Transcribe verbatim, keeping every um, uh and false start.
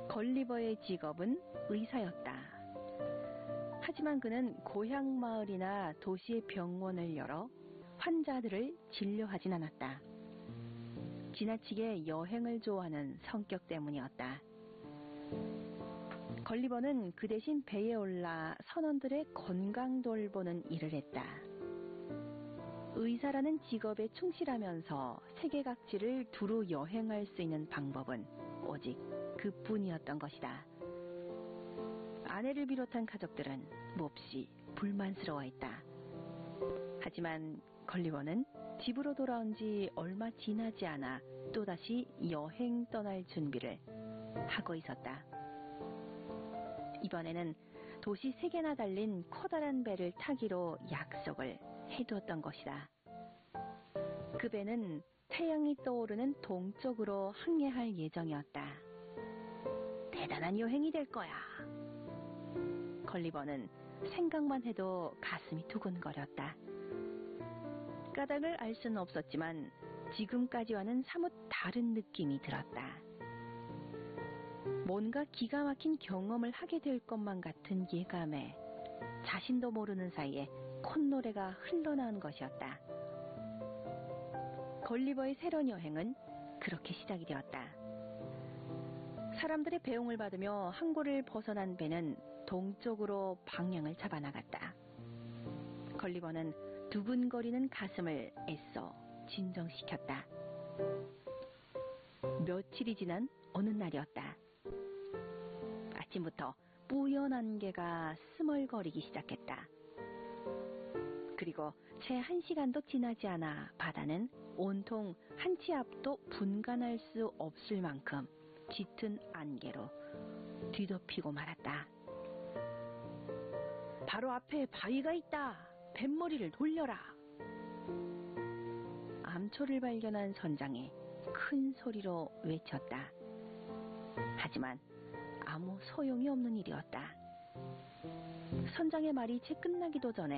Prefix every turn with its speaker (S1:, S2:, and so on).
S1: 걸리버의 직업은 의사였다. 하지만 그는 고향 마을이나 도시의 병원을 열어 환자들을 진료하진 않았다. 지나치게 여행을 좋아하는 성격 때문이었다. 걸리버는 그 대신 배에 올라 선원들의 건강 돌보는 일을 했다. 의사라는 직업에 충실하면서 세계 각지를 두루 여행할 수 있는 방법은 오직 그뿐이었던 것이다. 아내를 비롯한 가족들은 몹시 불만스러워했다. 하지만 걸리버는 집으로 돌아온 지 얼마 지나지 않아 또다시 여행 떠날 준비를 하고 있었다. 이번에는 도시 세 개나 달린 커다란 배를 타기로 약속을 해두었던 것이다. 그 배는 태양이 떠오르는 동쪽으로 항해할 예정이었다. 대단한 여행이 될 거야. 걸리버는 생각만 해도 가슴이 두근거렸다. 까닭을 알 수는 없었지만 지금까지와는 사뭇 다른 느낌이 들었다. 뭔가 기가 막힌 경험을 하게 될 것만 같은 예감에 자신도 모르는 사이에 콧노래가 흘러나온 것이었다. 걸리버의 새로운 여행은 그렇게 시작이 되었다. 사람들의 배웅을 받으며 항구를 벗어난 배는 동쪽으로 방향을 잡아나갔다. 걸리버는 두근거리는 가슴을 애써 진정시켰다. 며칠이 지난 어느 날이었다. 아침부터 뿌연 안개가 스멀거리기 시작했다. 그리고 채 한 시간도 지나지 않아 바다는 온통 한 치 앞도 분간할 수 없을 만큼 짙은 안개로 뒤덮이고 말았다. 바로 앞에 바위가 있다. 뱃머리를 돌려라. 암초를 발견한 선장이 큰 소리로 외쳤다. 하지만 아무 소용이 없는 일이었다. 선장의 말이 채 끝나기도 전에